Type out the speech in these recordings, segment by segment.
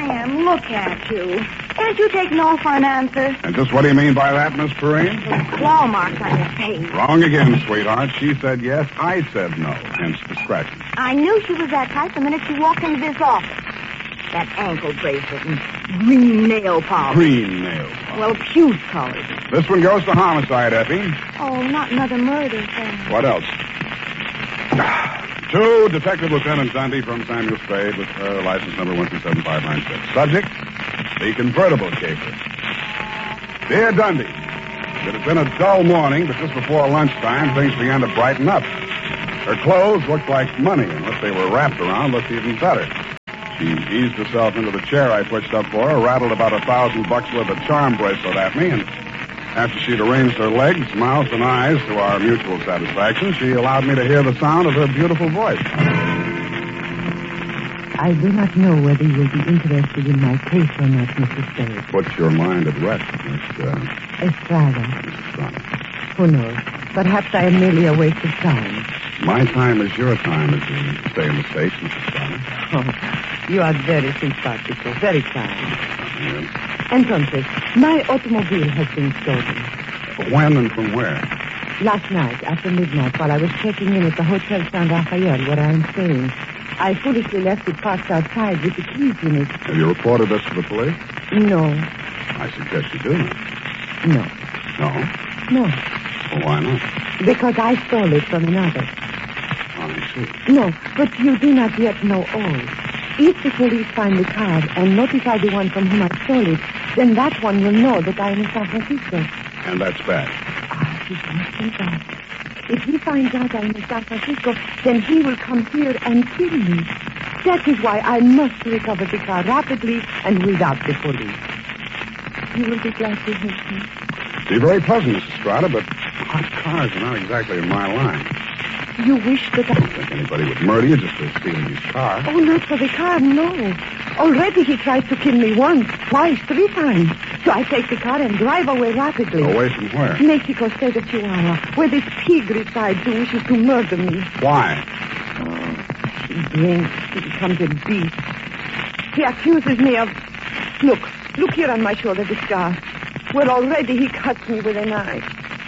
am. Look at you. Can't you take no for an answer? And just what do you mean by that, Miss Perrine? Those claw marks on your face. Wrong again, sweetheart. She said yes, I said no. Hence the scratches. I knew she was that type the minute she walked into this office. That ankle bracelet and green nail polish. Green nail polish. Well, puce colors. This one goes to homicide, Effie. Oh, not another murder thing. What else? To Detective Lieutenant Dundee from Samuel Spade with license number 127596. Subject, the convertible caper. Dear Dundee, it has been a dull morning, but just before lunchtime, things began to brighten up. Her clothes looked like money, and what they were wrapped around looked even better. She eased herself into the chair I pushed up for her, rattled about $1,000 worth of charm bracelet at me, and after she'd arranged her legs, mouth, and eyes to our mutual satisfaction, she allowed me to hear the sound of her beautiful voice. I do not know whether you will be interested in my case or not, Mr. Spade. Put your mind at rest, Miss Estrada. Estrada. Who knows? Perhaps I am merely a waste of time. My time is your time, as you say in the States, Mrs. Estrada. Oh, you are very simpatico, very kind. Yes. Entonces, my automobile has been stolen. When and from where? Last night, after midnight, while I was checking in at the Hotel San Rafael, where I am staying, I foolishly left it parked outside with the keys in it. Have you reported this to the police? No. I suggest you do. No. No? No. Well, why not? Because I stole it from another. I see. No, but you do not yet know all. If the police find the car and notify the one from whom I stole it, then that one will know that I am in San Francisco. And that's bad. He must think that. If he finds out I am in San Francisco, then he will come here and kill me. That is why I must recover the car rapidly and without the police. You will be glad to help me. Be very pleasant, Mrs. Estrada, but hot cars are not exactly in my line. You wish that I don't think anybody would murder you just for stealing his car. Oh, not for the car, no. Already he tried to kill me once, twice, 3 times. So I take the car and drive away rapidly. Away from where? Mexico State of Chihuahua, where this pig resides who wishes to murder me. Why? Oh, he drinks. He becomes a beast. He accuses me of... Look here on my shoulder, the scar. Where already he cuts me with a knife.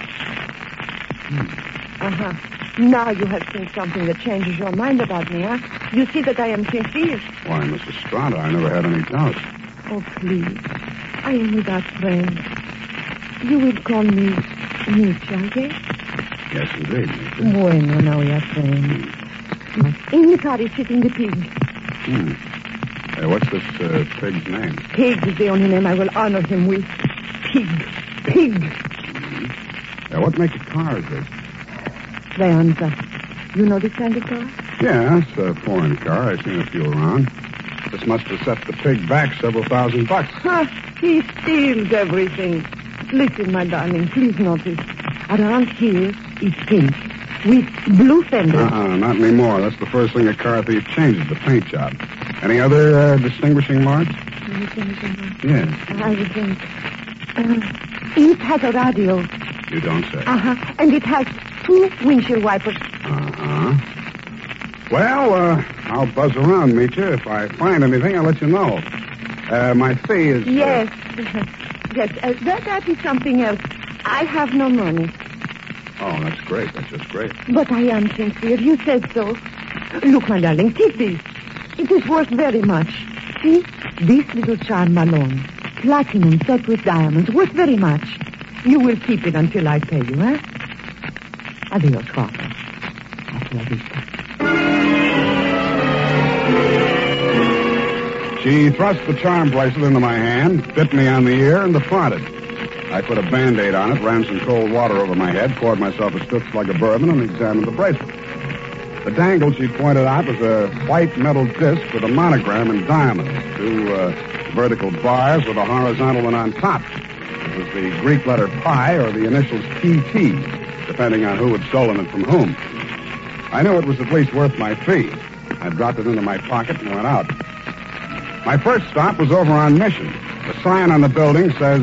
Uh-huh. Now you have seen something that changes your mind about me, huh? You see that I am sincere. Why, Mrs. Estrada, I never had any doubts. Oh, please. I am without friends. You will call me Nietzsche, yes? Yes, indeed, Nietzsche. Bueno, now we are friends. In the car is sitting the pig. What's this pig's name? Pig is the only name I will honor him with. Pig. Pig. What make of car is this? Leonza. You know this kind of car? Yeah, it's a foreign car. I've seen a few around. This must have set the pig back several $1,000. Huh, he steals everything. Listen, my darling, please notice. Around here is pink with blue fenders. Not anymore. That's the first thing a car thief changes, the paint job. Any other distinguishing marks? Yes. I would think. It has a radio. You don't say. And it has 2 windshield wipers. Well, I'll buzz around, meet you. If I find anything, I'll let you know. My fee is... Yes. Yes, that is something else. I have no money. Oh, that's great. That's just great. But I am sincere. You said so. Look, my darling, keep this. It is worth very much. See? This little charm Malone. Platinum set with diamonds. Worth very much. You will keep it until I pay you, eh? Adios, Father. Hasta la vista. She thrust the charm bracelet into my hand, bit me on the ear, and departed. I put a Band-Aid on it, ran some cold water over my head, poured myself a stiff slug of bourbon, and examined the bracelet. The dangle she pointed out was a white metal disc with a monogram in diamonds, 2 vertical bars with a horizontal one on top. It was the Greek letter pi or the initials PT, depending on who had stolen it from whom. I knew it was at least worth my fee. I dropped it into my pocket and went out. My first stop was over on Mission. The sign on the building says,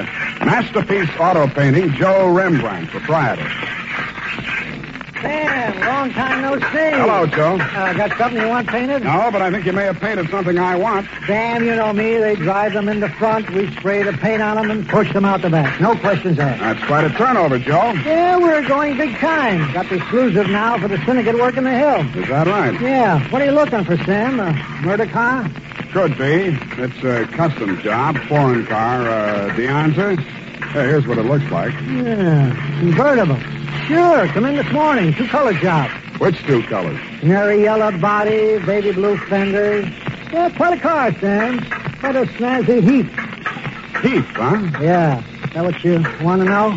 Masterpiece Auto Painting, Joe Rembrandt, proprietor. Sam, Long time no see. Hello, Joe. Got something you want painted? No, but I think you may have painted something I want. Sam, you know me. They drive them in the front. We spray the paint on them and push them out the back. No questions asked. That's quite a turnover, Joe. Yeah, we're going big time. Got the exclusive now for the syndicate work in the hill. Is that right? Yeah. What are you looking for, Sam? A murder car? Could be. It's a custom job, foreign car, Deonza. Hey, here's what it looks like. Yeah. Convertible. Sure. Come in this morning. 2-color job. Which 2 colors? Canary yellow body, baby blue fenders. Yeah, quite a car, Sam. Quite a snazzy Heath. Heath, huh? Yeah. Is that what you want to know?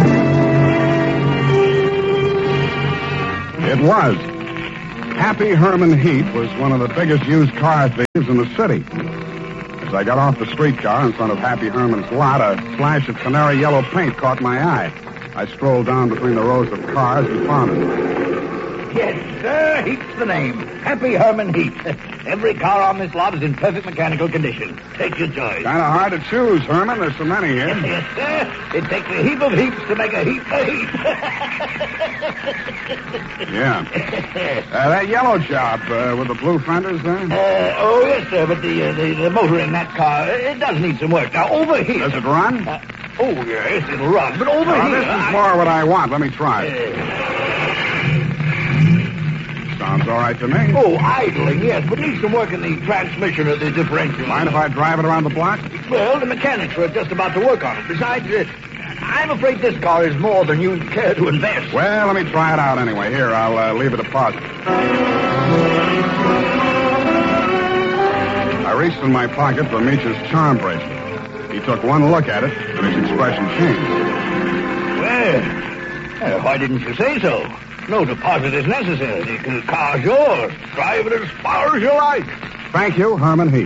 It was. Happy Herman Heath was one of the biggest used car thieves in the city. As I got off the streetcar in front of Happy Herman's lot, a flash of canary yellow paint caught my eye. I strolled down between the rows of cars and found it. Yes, sir. Heath's the name. Happy Herman Heath. Every car on this lot is in perfect mechanical condition. Take your choice. Kind of hard to choose, Herman. There's so many here. Yes, sir. It takes a heap of heaps to make a heap of heaps. Yeah. That yellow job with the blue fenders there? Oh, yes, sir, but the motor in that car, it does need some work. Now, over here... Does it run? Oh, yes, it'll run. But over here... This is more what I want. Let me try it. Sounds all right to me. Oh, idling, yes, but needs some work in the transmission of the differential. Mind if I drive it around the block? Well, the mechanics are just about to work on it. Besides, I'm afraid this car is more than you'd care to invest. Well, let me try it out anyway. Here, I'll leave a deposit. I reached in my pocket for Meech's charm bracelet. He took one look at it, and his expression changed. Well, why didn't you say so? No deposit is necessary. The car's yours. Drive it as far as you like. Thank you, Herman Heath.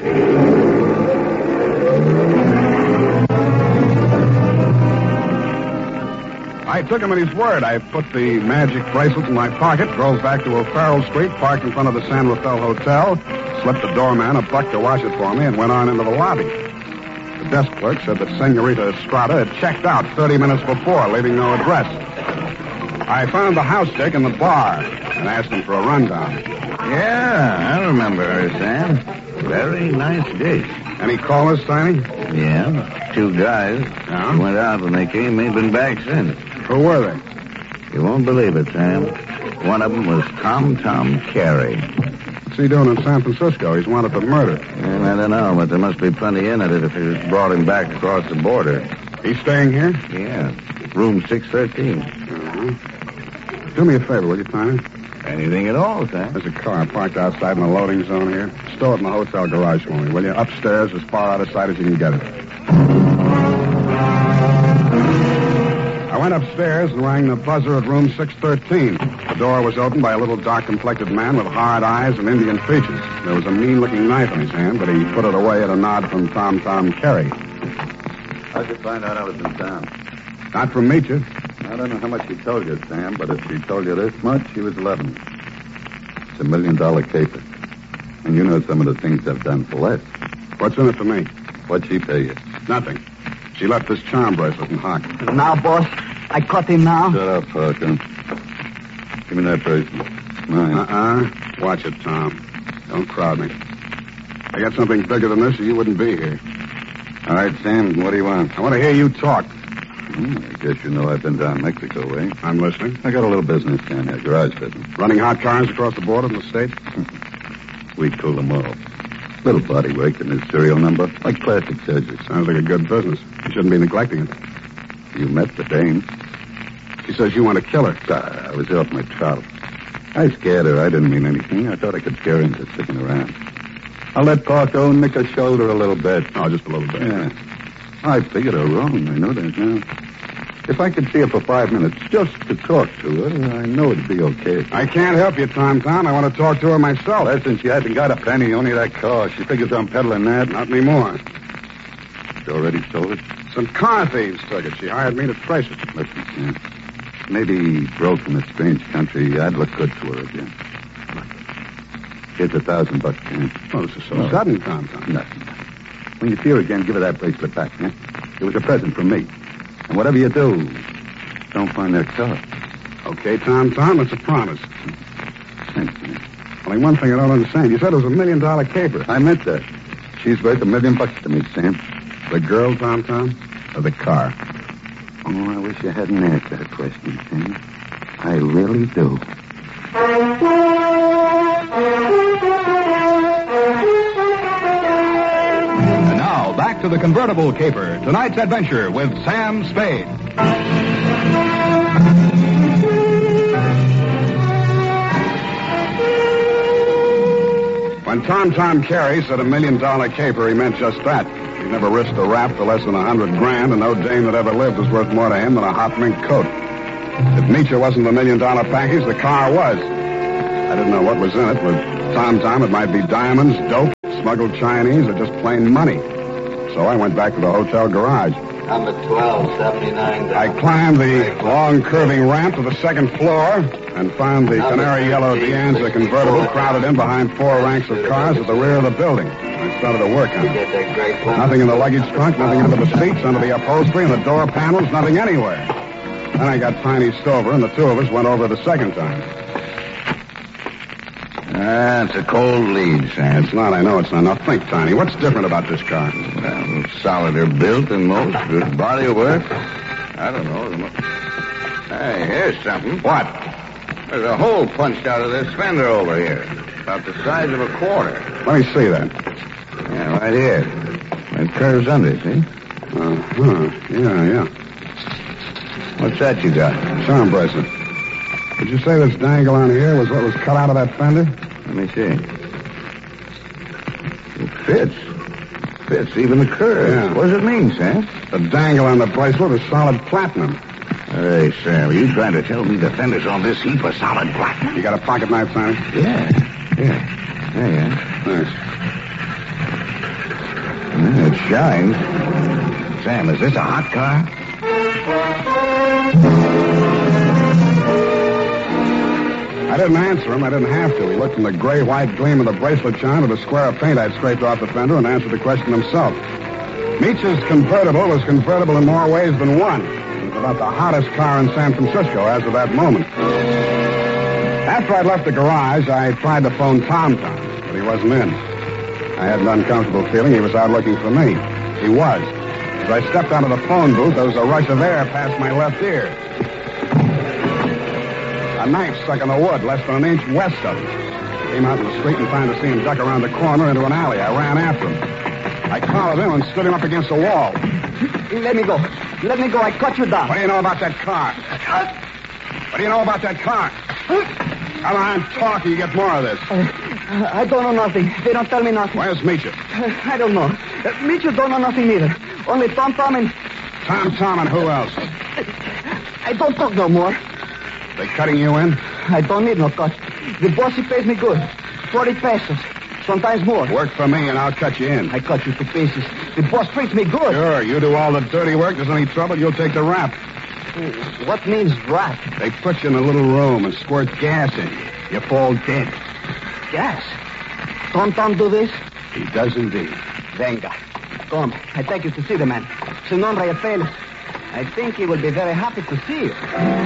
I took him at his word. I put the magic bracelet in my pocket, drove back to O'Farrell Street, parked in front of the San Rafael Hotel, slipped the doorman a buck to wash it for me, and went on into the lobby. The desk clerk said that Senorita Estrada had checked out 30 minutes before, leaving no address. I found the house chick in the bar and asked him for a rundown. Yeah, I remember her, Sam. Very nice dish. Any callers, Tiny? Yeah, 2 guys. Yeah? Went out when they came, ain't been back since. Who were they? You won't believe it, Sam. One of them was Tom Carey. What's he doing in San Francisco? He's wanted for murder. And I don't know, but there must be plenty in it if it brought him back across the border. He's staying here? Yeah, room 613. Do me a favor, will you, Tiny? Anything at all, Sam. There's a car parked outside in the loading zone here. Stow it in the hotel garage for me, will you? Upstairs, as far out of sight as you can get it. I went upstairs and rang the buzzer at room 613. The door was opened by a little dark-complected man with hard eyes and Indian features. There was a mean-looking knife in his hand, but he put it away at a nod from Tom Carey. How'd you find out I was in town? Not from Meecher. I don't know how much she told you, Sam, but if she told you this much, she was 11. It's $1 million caper. And you know some of the things I've done for less. What's in it for me? What'd she pay you? Nothing. She left this charm bracelet in Hock. Now, boss, I caught him now. Shut up, Parker. Give me that bracelet. Mine. Watch it, Tom. Don't crowd me. I got something bigger than this or you wouldn't be here. All right, Sam, what do you want? I want to hear you talk. I guess you know I've been down Mexico way. I'm listening. I got a little business down there, garage business. Running hot cars across the border in the States? We cool them all. Little body work and his serial number, like plastic surgery. Sounds like a good business. You shouldn't be neglecting it. You met the dame. She says you want to kill her. I was off my trout. I scared her. I didn't mean anything. I thought I could scare her into sticking around. I'll let Parker nick her shoulder a little bit. Oh, just a little bit. Yeah. I figured her wrong. I know that now. If I could see her for 5 minutes just to talk to her, I know it'd be okay. I can't help you, Tom. I want to talk to her myself. Listen, she hasn't got a penny, only that car. She figures I'm peddling that. Not anymore. She already sold it? Some car thieves took it. She hired me to trace it. Listen, Sam. Maybe broke in a strange country. I'd look good to her again. Here's $1,000, Sam. Oh, this is so sudden, Tom. Nothing. When you see her again, give her that bracelet back, yeah? It was a present from me. And whatever you do, don't find that car. Okay, Tom, it's a promise. Thanks, Sam. Only one thing I don't understand. You said it was $1 million caper. I meant that. She's worth $1 million to me, Sam. The girl, Tom, or the car? Oh, I wish you hadn't asked that question, Sam. I really do. And now, back to the convertible caper. Tonight's adventure with Sam Spade. When Tom Carey said $1 million caper, he meant just that. He never risked a rap for less than $100,000, and no dame that ever lived was worth more to him than a hot mink coat. If Nietzsche wasn't the $1 million package, the car was. I didn't know what was in it. With Tom, it might be diamonds, dope, smuggled Chinese, or just plain money. So I went back to the hotel garage. Number 1279. I climbed the long, curving ramp to the second floor and found the canary yellow Dianza convertible crowded in behind 4 ranks of cars at the rear of the building. I started to work on it. Nothing in the luggage trunk, nothing under the seats, under the upholstery, and the door panels, nothing anywhere. Then I got Tiny Stover, and the two of us went over the second time. It's a cold lead, Sam. It's not, I know it's not. Now think, Tiny, what's different about this car? Well, solider built than most. Good body work. I don't know. Hey, here's something. What? There's a hole punched out of this fender over here. About the size of a quarter. Let me see that. Yeah, right here. It curves under, see? Yeah. What's that you got? Charm bracelet. Did you say this dangle on here was what was cut out of that fender? Let me see. It fits. Fits even the curve. Yeah. What does it mean, Sam? The dangle on the bracelet is solid platinum. Hey, Sam, are you trying to tell me the fenders on this heap are solid platinum? You got a pocket knife, Tiny? Yeah. Thanks. It shines. Sam, is this a hot car? I didn't answer him. I didn't have to. He looked from the gray-white gleam of the bracelet shine to the square of paint I'd scraped off the fender and answered the question himself. Nietzsche's convertible was convertible in more ways than one. It was about the hottest car in San Francisco as of that moment. After I'd left the garage, I tried to phone Tom, but he wasn't in. I had an uncomfortable feeling he was out looking for me. He was. As I stepped out of the phone booth, there was a rush of air past my left ear. A knife stuck in the wood less than an inch west of him. I came out in the street and found to see him duck around the corner into an alley. I ran after him. I collared him and stood him up against the wall. Let me go. I cut you down. What do you know about that car? What do you know about that car? Come on, talk, you get more of this. I don't know nothing. They don't tell me nothing. Where's Meacher? I don't know. Meacher don't know nothing either. Only Tom and... Tom and who else? I don't talk no more. They cutting you in? I don't need no cut. The boss, he pays me good. 40 pesos. Sometimes more. Work for me and I'll cut you in. I cut you to pieces. The boss treats me good. Sure, you do all the dirty work. There's any trouble, you'll take the rap. What means rap? They put you in a little room and squirt gas in you. You fall dead. Gas? Tom do this? He does indeed. Venga. Come, I take you to see the man. Su nombre es Felix. I think he will be very happy to see you.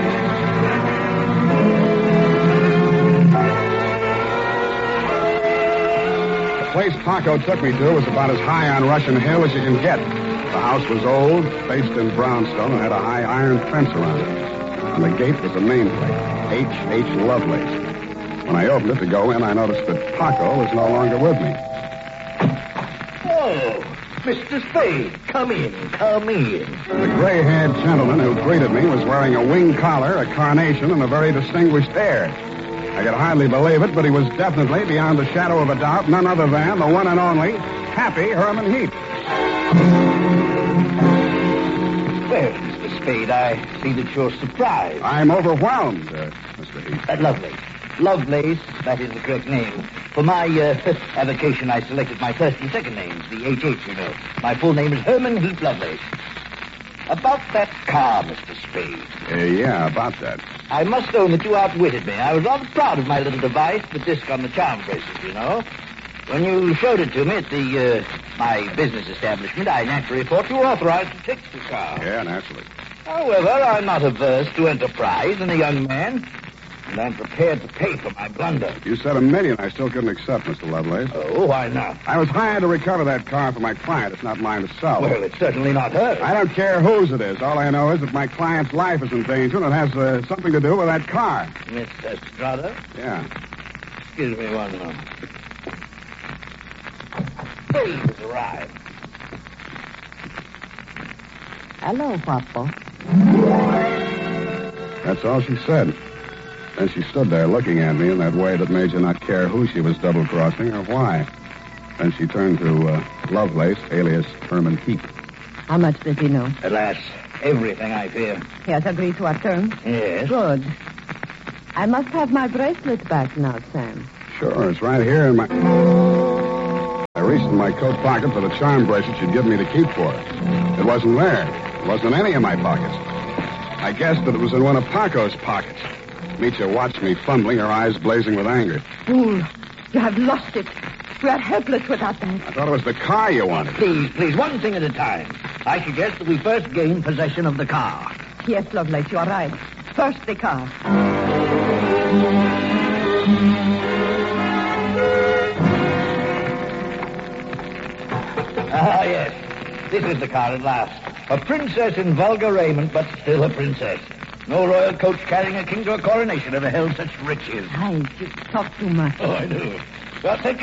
The place Paco took me to was about as high on Russian Hill as you can get. The house was old, faced in brownstone, and had a high iron fence around it. On the gate was a nameplate, H.H. Lovelace. When I opened it to go in, I noticed that Paco was no longer with me. Oh, Mr. Spade, come in. The gray-haired gentleman who greeted me was wearing a wing collar, a carnation, and a very distinguished air. I could hardly believe it, but he was definitely, beyond the shadow of a doubt, none other than the one and only Happy Herman Heap. Well, Mr. Spade, I see that you're surprised. I'm overwhelmed, Mr. Heap. Lovelace, that is the correct name. For my avocation, I selected my first and second names, the H.H., you know. My full name is Herman Heap Lovelace. About that car, Mr. Spade. Yeah, about that. I must own that you outwitted me. I was rather proud of my little device, the disc on the charm bracelet, you know. When you showed it to me at my business establishment, I naturally thought you were authorized to fix the car. Yeah, naturally. However, I'm not averse to enterprise in a young man, and I'm prepared to pay for my blunder. You said $1 million. I still couldn't accept, Mr. Lovelace. Oh, why not? I was hired to recover that car for my client. It's not mine to sell. Well, it's certainly not hers. I don't care whose it is. All I know is that my client's life is in danger, and it has something to do with that car. Miss Estrada? Yeah. Excuse me one moment. Please arrive. Hello, Papa. That's all she said. Then she stood there looking at me in that way that made you not care who she was double-crossing or why. Then she turned to Lovelace, alias Herman Heap. How much does he know? Alas, everything, I fear. He has agreed to our terms? Yes. Good. I must have my bracelet back now, Sam. Sure, it's right here in my... I reached in my coat pocket for the charm bracelet she'd given me to keep for her. It wasn't there. It wasn't in any of my pockets. I guessed that it was in one of Paco's pockets. Mitya watched me fumbling, her eyes blazing with anger. Fool, you have lost it. We are helpless without that. I thought it was the car you wanted. Please, one thing at a time. I suggest that we first gain possession of the car. Yes, Lovelace, you are right. First the car. Ah, yes. This is the car at last. A princess in vulgar raiment, but still a princess. No royal coach carrying a king to a coronation ever held such riches. Hey, you talk too much. Oh, I do. Well, take